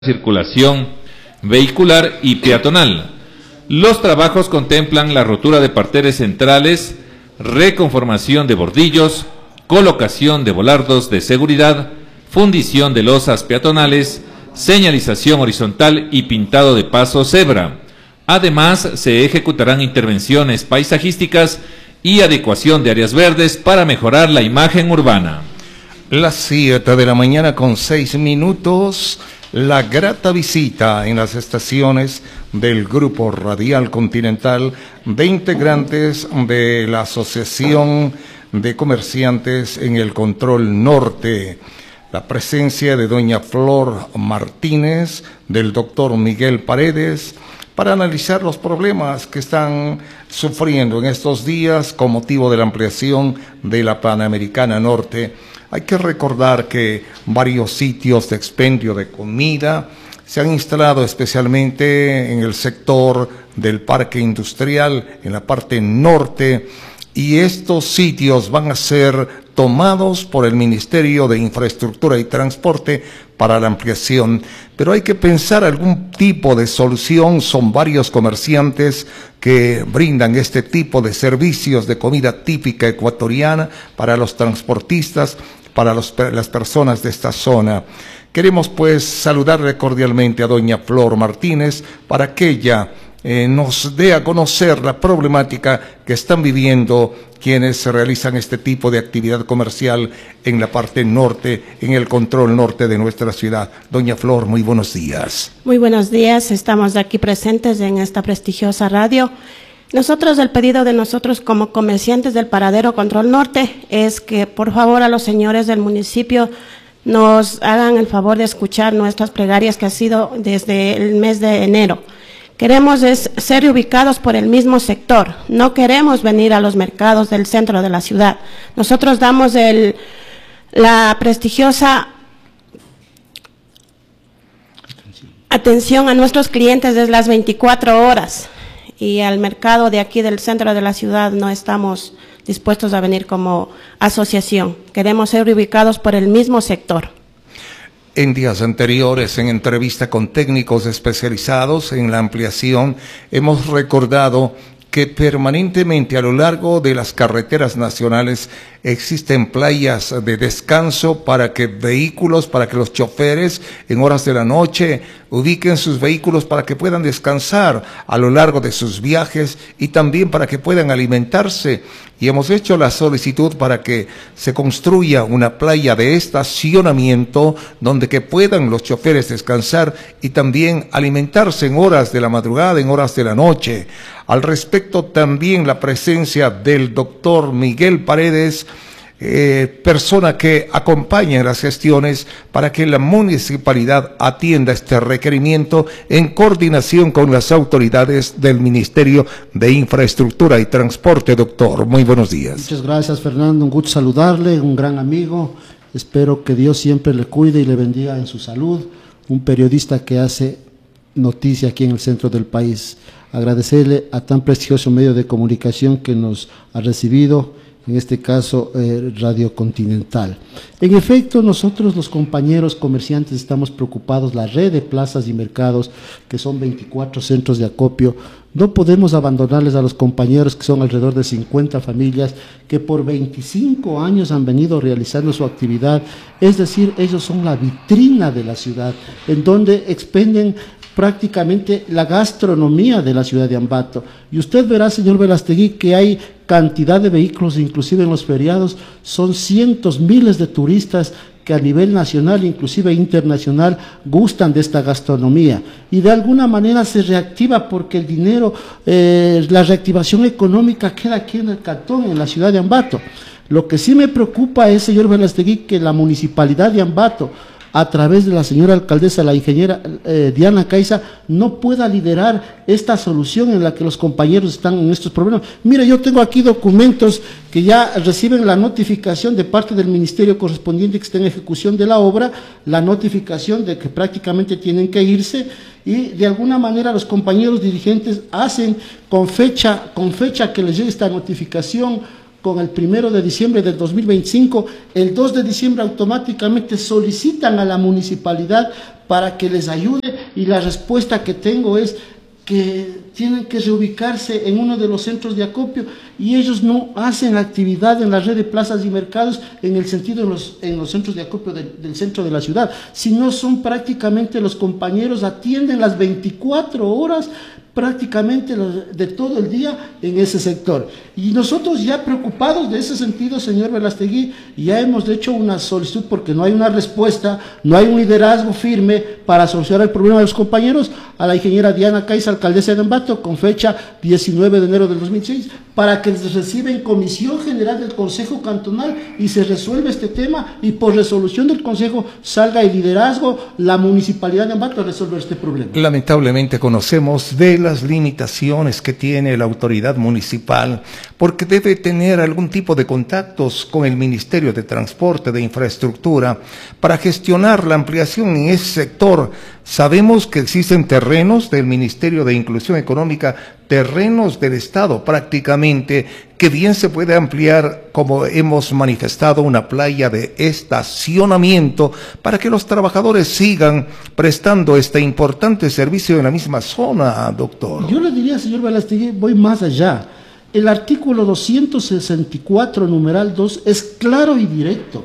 circulación vehicular y peatonal. Los trabajos contemplan la rotura de parterres centrales, reconformación de bordillos, colocación de volardos de seguridad, fundición de losas peatonales, señalización horizontal y pintado de paso cebra. Además, se ejecutarán intervenciones paisajísticas y adecuación de áreas verdes para mejorar la imagen urbana. Las 7 de la mañana con 6 minutos, la grata visita en las estaciones del Grupo Radial Continental de integrantes de la Asociación de Comerciantes en el Control Norte. La presencia de doña Flor Martínez, del doctor Miguel Paredes, para analizar los problemas que están sufriendo en estos días con motivo de la ampliación de la Panamericana Norte. Hay que recordar que varios sitios de expendio de comida se han instalado especialmente en el sector del parque industrial, en la parte norte, y estos sitios van a ser tomados por el Ministerio de Infraestructura y Transporte para la ampliación. Pero hay que pensar algún tipo de solución. Son varios comerciantes que brindan este tipo de servicios de comida típica ecuatoriana para los transportistas, para las personas de esta zona. Queremos pues saludarle cordialmente a doña Flor Martínez para que ella nos dé a conocer la problemática que están viviendo quienes realizan este tipo de actividad comercial en la parte norte, en el control norte de nuestra ciudad. Doña Flor, muy buenos días. Muy buenos días, estamos aquí presentes en esta prestigiosa radio. El pedido de nosotros como comerciantes del Paradero Control Norte es que por favor a los señores del municipio nos hagan el favor de escuchar nuestras plegarias que ha sido desde el mes de enero. Queremos ser ubicados por el mismo sector, no queremos venir a los mercados del centro de la ciudad. Nosotros damos la prestigiosa atención a nuestros clientes desde las 24 horas y al mercado de aquí del centro de la ciudad no estamos dispuestos a venir como asociación. Queremos ser ubicados por el mismo sector. En días anteriores, en entrevista con técnicos especializados en la ampliación, hemos recordado que permanentemente a lo largo de las carreteras nacionales existen playas de descanso para que los choferes en horas de la noche ubiquen sus vehículos para que puedan descansar a lo largo de sus viajes y también para que puedan alimentarse. Y hemos hecho la solicitud para que se construya una playa de estacionamiento donde que puedan los choferes descansar y también alimentarse en horas de la madrugada, en horas de la noche. Al respecto también la presencia del doctor Miguel Paredes, persona que acompaña en las gestiones para que la municipalidad atienda este requerimiento en coordinación con las autoridades del Ministerio de Infraestructura y Transporte. Doctor, muy buenos días. Muchas gracias, Fernando, un gusto saludarle, un gran amigo, espero que Dios siempre le cuide y le bendiga en su salud, un periodista que hace noticia aquí en el centro del país. Agradecerle a tan prestigioso medio de comunicación que nos ha recibido, en este caso Radio Continental. En efecto, nosotros los compañeros comerciantes estamos preocupados, la red de plazas y mercados, que son 24 centros de acopio, no podemos abandonarles a los compañeros que son alrededor de 50 familias que por 25 años han venido realizando su actividad, es decir, ellos son la vitrina de la ciudad, en donde expenden prácticamente la gastronomía de la ciudad de Ambato. Y usted verá, señor Velastegui, que hay cantidad de vehículos, inclusive en los feriados, son cientos, miles de turistas que a nivel nacional, inclusive internacional, gustan de esta gastronomía. Y de alguna manera se reactiva porque el dinero, la reactivación económica queda aquí en el cantón, en la ciudad de Ambato. Lo que sí me preocupa es, señor Velastegui, que la municipalidad de Ambato, a través de la señora alcaldesa, la ingeniera Diana Caiza, no pueda liderar esta solución en la que los compañeros están en estos problemas. Mire, yo tengo aquí documentos que ya reciben la notificación de parte del ministerio correspondiente que está en ejecución de la obra, la notificación de que prácticamente tienen que irse, y de alguna manera los compañeros dirigentes hacen con fecha que les llegue esta notificación con el 1 de diciembre del 2025, el 2 de diciembre automáticamente solicitan a la municipalidad para que les ayude, y la respuesta que tengo es que tienen que reubicarse en uno de los centros de acopio, y ellos no hacen actividad en la red de plazas y mercados en el sentido en los centros de acopio del centro de la ciudad, sino son prácticamente los compañeros atienden las 24 horas prácticamente de todo el día en ese sector. Y nosotros ya preocupados de ese sentido, señor Velastegui, ya hemos hecho una solicitud porque no hay una respuesta, no hay un liderazgo firme para solucionar el problema de los compañeros, a la ingeniera Diana Caiza, alcaldesa de Ambato, con fecha 19 de enero del 2006, para que se reciba en Comisión General del Consejo Cantonal y se resuelva este tema, y por resolución del Consejo salga el liderazgo, la Municipalidad de Ambato, a resolver este problema. Lamentablemente conocemos de las limitaciones que tiene la autoridad municipal, porque debe tener algún tipo de contactos con el Ministerio de Transporte, de Infraestructura, para gestionar la ampliación en ese sector. Sabemos que existen terrenos del Ministerio de Inclusión Económica, terrenos del Estado prácticamente, que bien se puede ampliar, como hemos manifestado, una playa de estacionamiento para que los trabajadores sigan prestando este importante servicio en la misma zona, doctor. Yo le diría, señor Velastegui, voy más allá. El artículo 264, numeral 2, es claro y directo.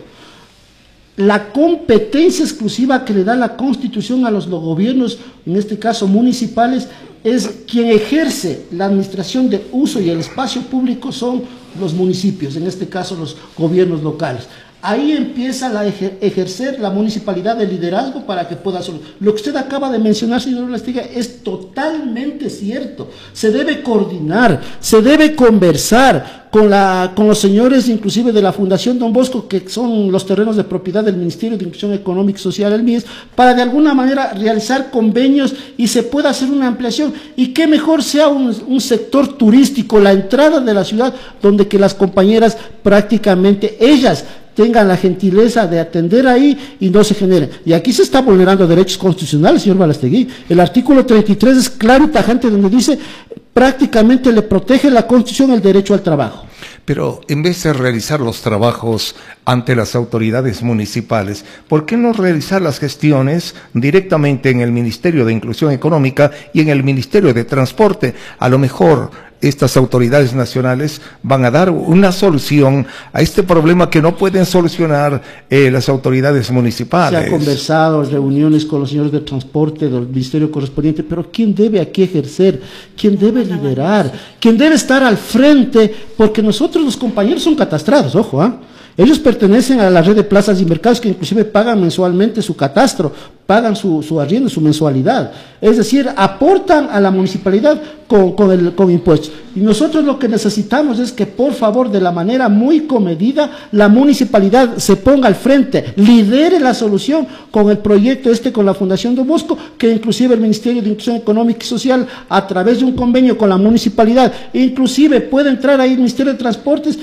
La competencia exclusiva que le da la Constitución a los gobiernos, en este caso municipales, es quien ejerce la administración del uso y el espacio público son los municipios, en este caso los gobiernos locales. Ahí empieza a ejercer la municipalidad de liderazgo para que pueda solucionar. Lo que usted acaba de mencionar, señor Velastegui, es totalmente cierto. Se debe coordinar, se debe conversar con los señores inclusive de la Fundación Don Bosco, que son los terrenos de propiedad del Ministerio de Inclusión Económica y Social, el MIES, para de alguna manera realizar convenios y se pueda hacer una ampliación. Y qué mejor sea un sector turístico, la entrada de la ciudad, donde que las compañeras prácticamente ellas tengan la gentileza de atender ahí y no se generen. Y aquí se está vulnerando derechos constitucionales, señor Velastegui. El artículo 33 es claro y tajante, donde dice prácticamente le protege la Constitución el derecho al trabajo. Pero en vez de realizar los trabajos ante las autoridades municipales, ¿por qué no realizar las gestiones directamente en el Ministerio de Inclusión Económica y en el Ministerio de Transporte? A lo mejor estas autoridades nacionales van a dar una solución a este problema que no pueden solucionar las autoridades municipales. Se ha conversado, reuniones con los señores de transporte, del ministerio correspondiente, pero ¿quién debe aquí ejercer? ¿Quién debe liderar? ¿Quién debe estar al frente? Porque nosotros los compañeros son catastrados, ojo, ¿ah? Ellos pertenecen a la red de plazas y mercados que inclusive pagan mensualmente su catastro, pagan su arriendo, su mensualidad. Es decir, aportan a la municipalidad con impuestos. Y nosotros lo que necesitamos es que, por favor, de la manera muy comedida, la municipalidad se ponga al frente, lidere la solución con el proyecto con la Fundación Don Bosco, que inclusive el Ministerio de Inclusión Económica y Social, a través de un convenio con la municipalidad, inclusive puede entrar ahí el Ministerio de Transportes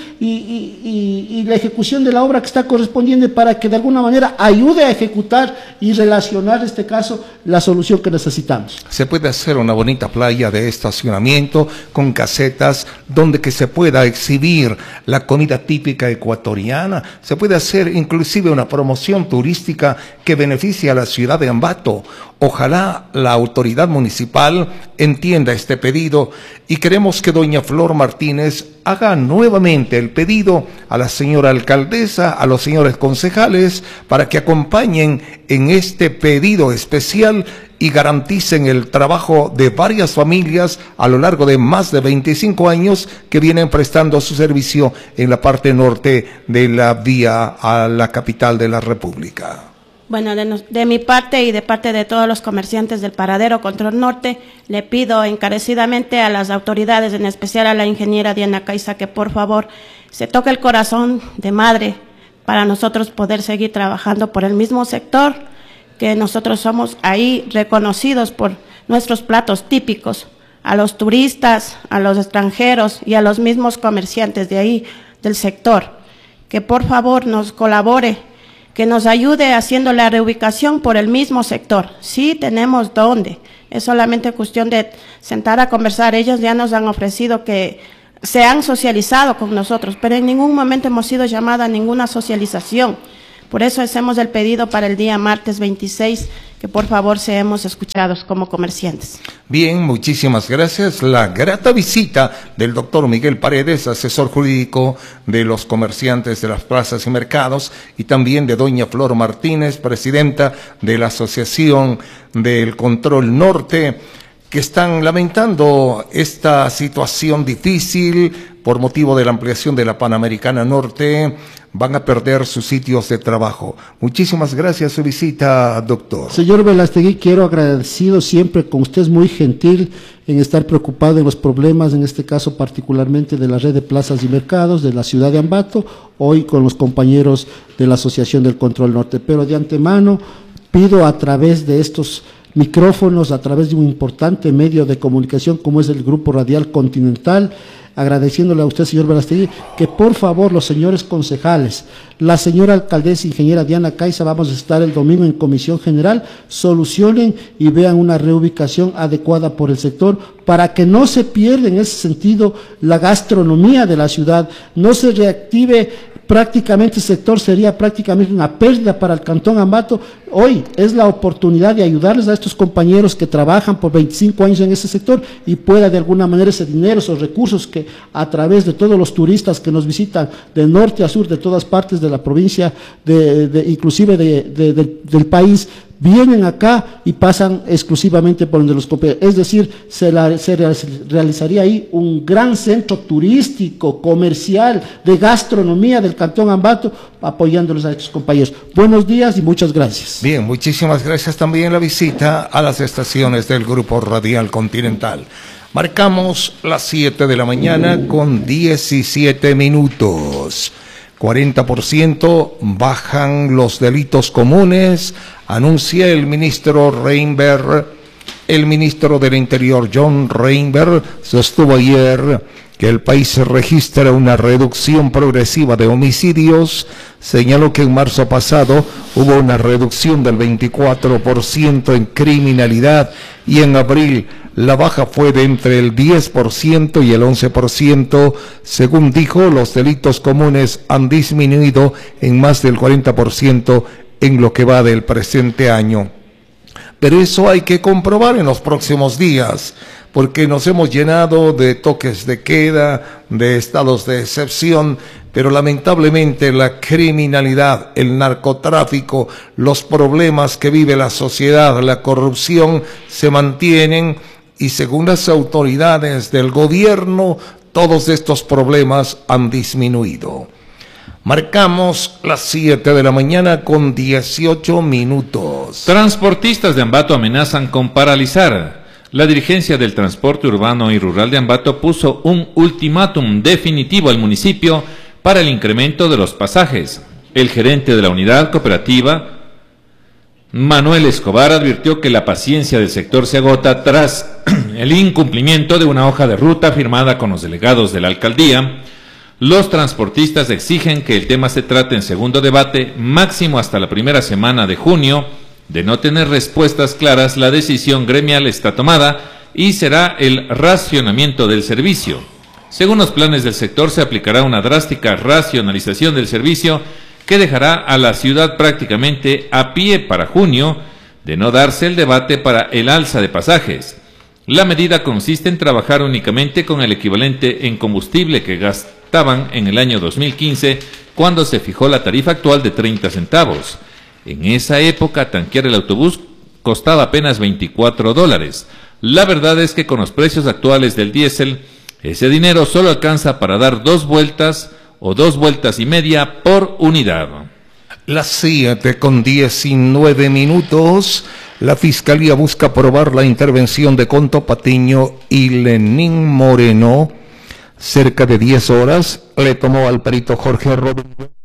y la ejecución de la obra que está correspondiente para que de alguna manera ayude a ejecutar y relacionar, en este caso, la solución que necesitamos. Se puede hacer una bonita playa de estacionamiento con casetas donde que se pueda exhibir la comida típica ecuatoriana. Se puede hacer inclusive una promoción turística que beneficie a la ciudad de Ambato. Ojalá la autoridad municipal entienda este pedido y queremos que doña Flor Martínez haga nuevamente el pedido a la señora alcaldesa, a los señores concejales, para que acompañen en este pedido especial y garanticen el trabajo de varias familias a lo largo de más de 25 años que vienen prestando su servicio en la parte norte de la vía a la capital de la República. Bueno, de mi parte y de parte de todos los comerciantes del Paradero Control Norte, le pido encarecidamente a las autoridades, en especial a la ingeniera Diana Caiza, que por favor se toque el corazón de madre para nosotros poder seguir trabajando por el mismo sector, que nosotros somos ahí reconocidos por nuestros platos típicos, a los turistas, a los extranjeros y a los mismos comerciantes de ahí, del sector, que por favor nos colabore, que nos ayude haciendo la reubicación por el mismo sector. Sí tenemos dónde, es solamente cuestión de sentar a conversar. Ellos ya nos han ofrecido que se han socializado con nosotros, pero en ningún momento hemos sido llamada a ninguna socialización. Por eso hacemos el pedido para el día martes 26, que por favor seamos escuchados como comerciantes. Bien, muchísimas gracias. La grata visita del doctor Miguel Paredes, asesor jurídico de los comerciantes de las plazas y mercados, y también de doña Flor Martínez, presidenta de la Asociación del Control Norte, que están lamentando esta situación difícil por motivo de la ampliación de la Panamericana Norte. Van a perder sus sitios de trabajo. Muchísimas gracias su visita, doctor. Señor Velastegui, quiero agradecido siempre con usted, es muy gentil en estar preocupado en los problemas, en este caso particularmente de la red de plazas y mercados de la ciudad de Ambato, hoy con los compañeros de la Asociación del Control Norte. Pero de antemano pido a través de estos micrófonos, a través de un importante medio de comunicación como es el Grupo Radial Continental, agradeciéndole a usted, señor Velastegui, que por favor los señores concejales, la señora alcaldesa ingeniera Diana Caiza, vamos a estar el domingo en comisión general, solucionen y vean una reubicación adecuada por el sector para que no se pierda en ese sentido la gastronomía de la ciudad, no se reactive. Prácticamente el sector sería prácticamente una pérdida para el Cantón Ambato. Hoy es la oportunidad de ayudarles a estos compañeros que trabajan por 25 años en ese sector y pueda de alguna manera ese dinero, esos recursos que a través de todos los turistas que nos visitan de norte a sur, de todas partes de la provincia, inclusive del país, vienen acá y pasan exclusivamente por donde los compañeros. Es decir, se realizaría ahí un gran centro turístico, comercial, de gastronomía del Cantón Ambato, apoyándolos a estos compañeros. Buenos días y muchas gracias. Bien, muchísimas gracias también la visita a las estaciones del Grupo Radial Continental. Marcamos las 7 de la mañana con 17 minutos. 40% bajan los delitos comunes, anuncia el ministro Reinberg. El ministro del Interior, John Reinberg, sostuvo ayer que el país registra una reducción progresiva de homicidios. Señaló que en marzo pasado hubo una reducción del 24% en criminalidad y en abril la baja fue de entre el 10% y el 11%. Según dijo, los delitos comunes han disminuido en más del 40% en lo que va del presente año. Pero eso hay que comprobar en los próximos días, porque nos hemos llenado de toques de queda, de estados de excepción, pero lamentablemente la criminalidad, el narcotráfico, los problemas que vive la sociedad, la corrupción, se mantienen y según las autoridades del gobierno, todos estos problemas han disminuido. Marcamos las 7 de la mañana con 18 minutos. Transportistas de Ambato amenazan con paralizar. La dirigencia del transporte urbano y rural de Ambato puso un ultimátum definitivo al municipio para el incremento de los pasajes. El gerente de la unidad cooperativa, Manuel Escobar, advirtió que la paciencia del sector se agota tras el incumplimiento de una hoja de ruta firmada con los delegados de la alcaldía. Los transportistas exigen que el tema se trate en segundo debate, máximo hasta la primera semana de junio. De no tener respuestas claras, la decisión gremial está tomada y será el racionamiento del servicio. Según los planes del sector, se aplicará una drástica racionalización del servicio que dejará a la ciudad prácticamente a pie para junio, de no darse el debate para el alza de pasajes. La medida consiste en trabajar únicamente con el equivalente en combustible que gastaban en el año 2015, cuando se fijó la tarifa actual de 30 centavos. En esa época, tanquear el autobús costaba apenas $24. La verdad es que con los precios actuales del diésel, ese dinero solo alcanza para dar 2 vueltas o 2 vueltas y media por unidad. Las 7 con 19 minutos. La Fiscalía busca probar la intervención de Conto Patiño y Lenín Moreno. Cerca de 10 horas le tomó al perito Jorge Rodríguez